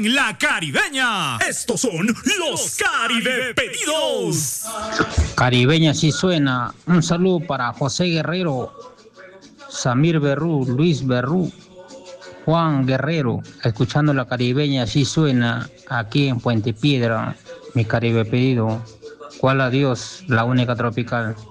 en La Caribeña. Estos son los Caribe Pedidos. Caribeña sí suena. Un saludo para José Guerrero, Samir Berrú, Luis Berrú, Juan Guerrero, escuchando La Caribeña sí suena aquí en Puente Piedra. Mi Caribe Pedido. ¿Cuál adiós? La única tropical.